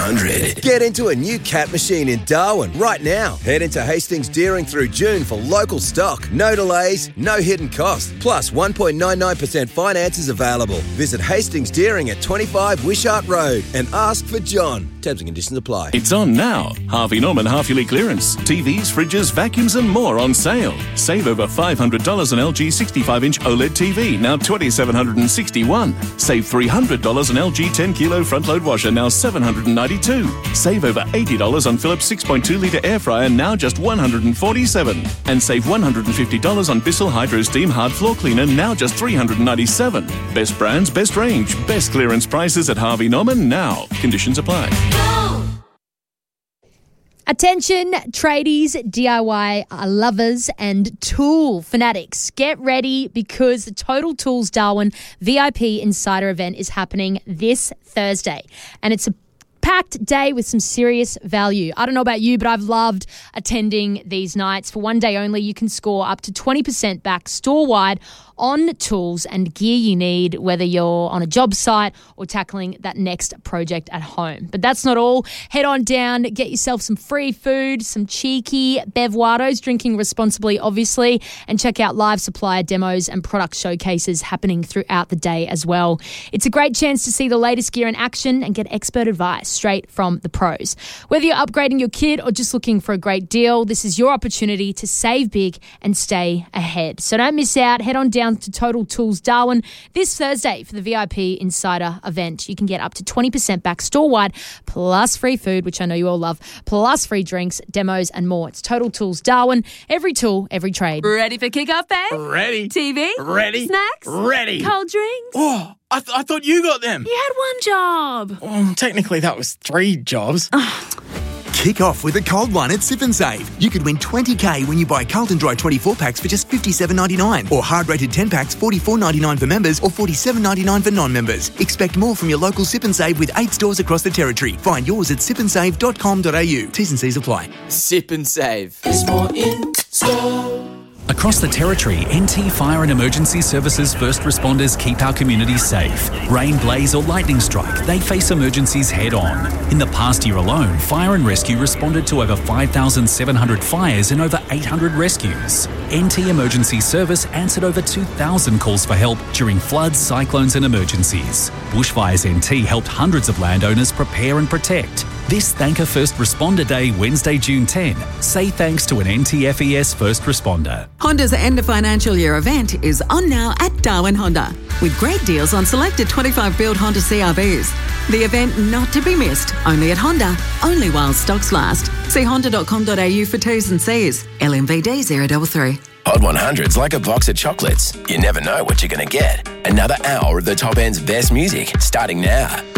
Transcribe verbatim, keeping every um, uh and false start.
hundred. Get into a new Cat machine in Darwin right now. Head into Hastings Deering through June for local stock. No delays, no hidden cost. Plus one point nine nine percent finances available. Visit Hastings Deering at twenty-five Wishart Road and ask for John. Terms and conditions apply. It's on now. Harvey Norman half-yearly clearance. T Vs, fridges, vacuums and more on sale. Save over five hundred dollars on L G sixty-five inch OLED T V, now two thousand seven hundred sixty-one dollars. Save three hundred dollars on L G ten kilo front-load washer, now seven hundred ninety-two dollars. Save over eighty dollars on Philips six point two litre air fryer, now just one hundred forty-seven dollars. And save one hundred fifty dollars on Bissell Hydro Steam hard floor cleaner, now just three hundred ninety-seven dollars. Best brands, best range, best clearance prices at Harvey Norman now. Conditions apply. Attention, tradies, D I Y lovers and tool fanatics. Get ready because the Total Tools Darwin V I P Insider event is happening this Thursday. And it's a packed day with some serious value. I don't know about you, but I've loved attending these nights. For one day only, you can score up to twenty percent back store-wide on tools and gear you need, whether you're on a job site or tackling that next project at home. But that's not all. Head on down, get yourself some free food, some cheeky Bevwados, drinking responsibly, obviously, and check out live supplier demos and product showcases happening throughout the day as well. It's a great chance to see the latest gear in action and get expert advice straight from the pros. Whether you're upgrading your kit or just looking for a great deal, this is your opportunity to save big and stay ahead. So don't miss out. Head on down to Total Tools Darwin this Thursday for the V I P Insider event. You can get up to twenty percent back store-wide, plus free food, which I know you all love, plus free drinks, demos and more. It's Total Tools Darwin. Every tool, every trade. Ready for kick-off, babe? Ready. T V? Ready. Snacks? Ready. Cold drinks? Oh, I, th- I thought you got them. You had one job. Well, technically that was three jobs. Kick off with a cold one at Sip and Save. You could win twenty K when you buy Carlton Dry twenty-four packs for just fifty-seven ninety-nine, or hard rated ten packs forty-four ninety-nine for members or forty-seven ninety-nine for non-members. Expect more from your local Sip and Save with eight stores across the territory. Find yours at sip and save dot com dot a u. T's and C's apply. Sip and Save. There's more in store. Across the Territory, N T Fire and Emergency Services first responders keep our communities safe. Rain, blaze or lightning strike, they face emergencies head on. In the past year alone, Fire and Rescue responded to over five thousand seven hundred fires and over eight hundred rescues. N T Emergency Service answered over two thousand calls for help during floods, cyclones and emergencies. Bushfires N T helped hundreds of landowners prepare and protect. This Thank a First Responder Day, Wednesday, June tenth. Say thanks to an N T F E S first responder. Honda's end of financial year event is on now at Darwin Honda, with great deals on selected twenty-five build Honda C R Vs. The event not to be missed, only at Honda, only while stocks last. See honda dot com dot a u for T's and C's. L M V D zero three three. Hot one hundred's like a box of chocolates. You never know what you're going to get. Another hour of the top end's best music, starting now.